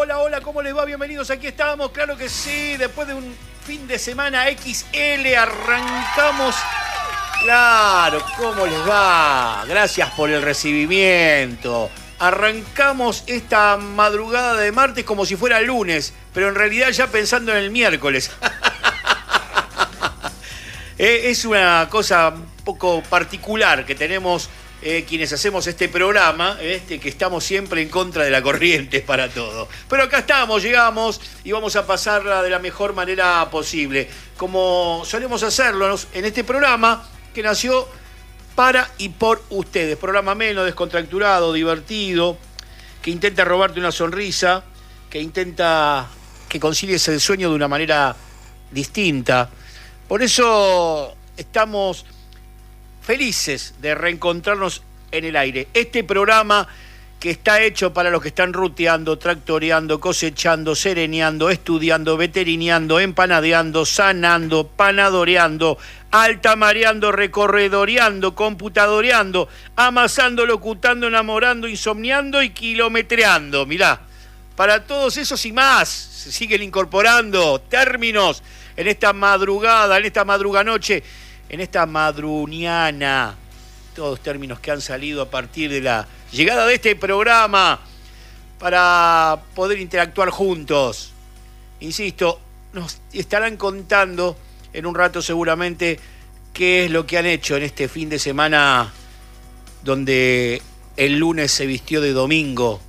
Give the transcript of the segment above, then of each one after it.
Hola, hola, ¿cómo les va? Bienvenidos, aquí estamos, claro que sí, después de un fin de semana XL arrancamos. Claro, ¿cómo les va? Gracias por el recibimiento. Arrancamos esta madrugada de martes como si fuera lunes, pero en realidad ya pensando en el miércoles. Es una cosa un poco particular que tenemos quienes hacemos este programa, que estamos siempre en contra de la corriente para todo. Pero acá estamos, llegamos y vamos a pasarla de la mejor manera posible, como solemos hacerlo en este programa que nació para y por ustedes. Programa menos descontracturado, divertido, que intenta robarte una sonrisa, que intenta que concilies el sueño de una manera distinta. Por eso estamos felices de reencontrarnos en el aire. Este programa que está hecho para los que están ruteando, tractoreando, cosechando, sereneando, estudiando, veterineando, empanadeando, sanando, panadoreando, altamareando, recorredoreando, computadoreando, amasando, locutando, enamorando, insomniando y kilometreando. Mirá, para todos esos y más se siguen incorporando términos en esta madrugada, en esta madruganoche, en esta madruniana, todos términos que han salido a partir de la llegada de este programa para poder interactuar juntos. Insisto, nos estarán contando en un rato seguramente qué es lo que han hecho en este fin de semana donde el lunes se vistió de domingo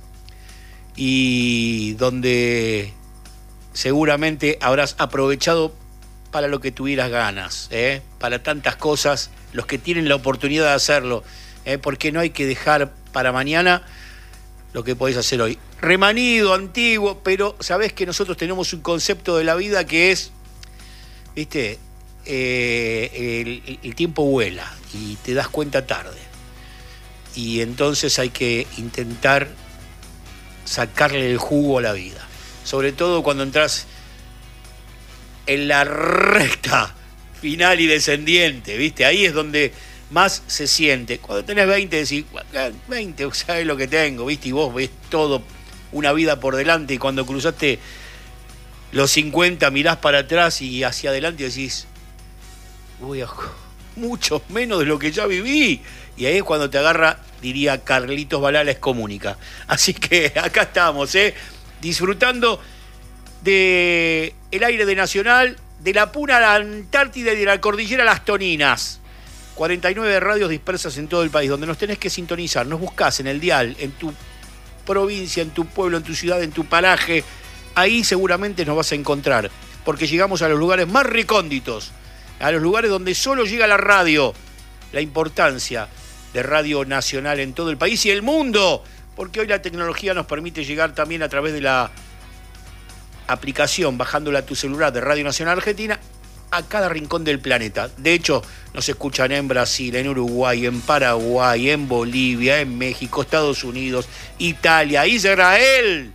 y donde seguramente habrás aprovechado para lo que tuvieras ganas, para tantas cosas, los que tienen la oportunidad de hacerlo, porque no hay que dejar para mañana lo que podés hacer hoy. Remanido, antiguo, pero sabés que nosotros tenemos un concepto de la vida que es, ¿viste? El tiempo vuela y te das cuenta tarde. Y entonces hay que intentar sacarle el jugo a la vida. Sobre todo cuando entras en la recta final y descendiente, ¿viste? Ahí es donde más se siente. Cuando tenés 20 decís, 20, ¿sabes lo que tengo? ¿Viste? Y vos ves todo, una vida por delante, y cuando cruzaste los 50 mirás para atrás y hacia adelante y decís, uy, mucho menos de lo que ya viví. Y ahí es cuando te agarra, diría Carlitos Balá, la excomunica. Así que acá estamos, disfrutando de el aire de Nacional, de la Puna a la Antártida y de la Cordillera a las Toninas. 49 radios dispersas en todo el país, donde nos tenés que sintonizar. Nos buscás en el dial, en tu provincia, en tu pueblo, en tu ciudad, en tu paraje. Ahí seguramente nos vas a encontrar, porque llegamos a los lugares más recónditos, a los lugares donde solo llega la radio. La importancia de Radio Nacional en todo el país y el mundo, porque hoy la tecnología nos permite llegar también a través de la aplicación, bajándola a tu celular de Radio Nacional Argentina, a cada rincón del planeta. De hecho, nos escuchan en Brasil, en Uruguay, en Paraguay, en Bolivia, en México, Estados Unidos, Italia, Israel.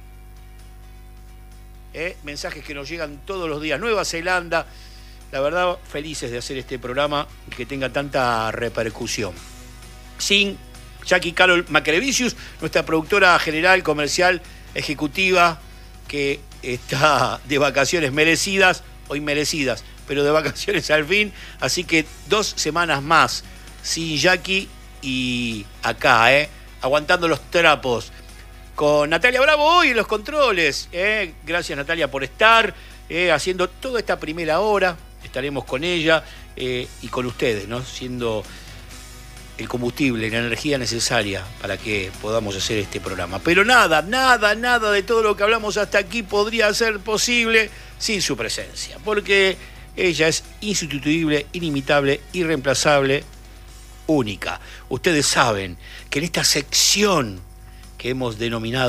Mensajes que nos llegan todos los días. Nueva Zelanda. La verdad, felices de hacer este programa y que tenga tanta repercusión. Sin Jackie Carol Macrevicius, nuestra productora general, comercial, ejecutiva, que está de vacaciones merecidas o inmerecidas, pero de vacaciones al fin, así que 2 semanas más sin Jackie y acá, aguantando los trapos, con Natalia Bravo hoy en los controles, gracias Natalia por estar, haciendo toda esta primera hora, estaremos con ella y con ustedes, ¿no? Siendo el combustible, la energía necesaria para que podamos hacer este programa. Pero nada de todo lo que hablamos hasta aquí podría ser posible sin su presencia, porque ella es insustituible, inimitable, irreemplazable, única. Ustedes saben que en esta sección que hemos denominado